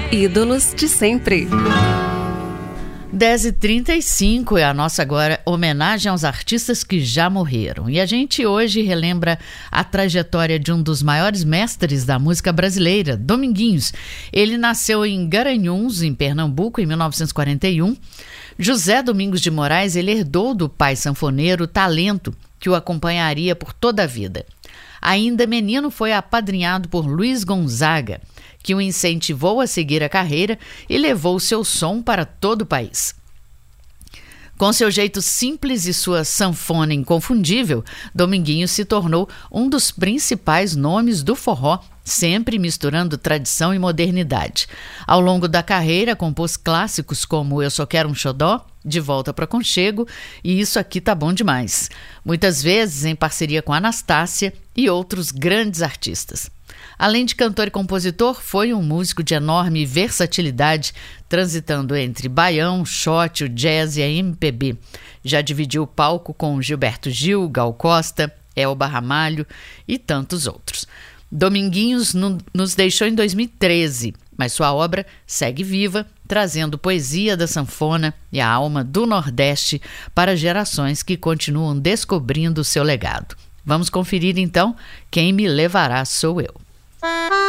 Ídolos de sempre. 10h35 é a nossa agora homenagem aos artistas que já morreram. E a gente hoje relembra a trajetória de um dos maiores mestres da música brasileira, Dominguinhos. Ele nasceu em Garanhuns, em Pernambuco, em 1941. José Domingos de Moraes, ele herdou do pai sanfoneiro o talento que o acompanharia por toda a vida. Ainda menino, foi apadrinhado por Luiz Gonzaga, que o incentivou a seguir a carreira e levou seu som para todo o país. Com seu jeito simples e sua sanfona inconfundível, Dominguinhos se tornou um dos principais nomes do forró, sempre misturando tradição e modernidade. Ao longo da carreira, compôs clássicos como Eu Só Quero um Xodó, De Volta para Conchego e Isso Aqui Tá Bom Demais, muitas vezes em parceria com Anastácia e outros grandes artistas. Além de cantor e compositor, foi um músico de enorme versatilidade, transitando entre baião, shot, o jazz e a MPB. Já dividiu o palco com Gilberto Gil, Gal Costa, Elba Ramalho e tantos outros. Dominguinhos nos deixou em 2013, mas sua obra segue viva, trazendo poesia da sanfona e a alma do Nordeste para gerações que continuam descobrindo o seu legado. Vamos conferir então Quem Me Levará Sou Eu.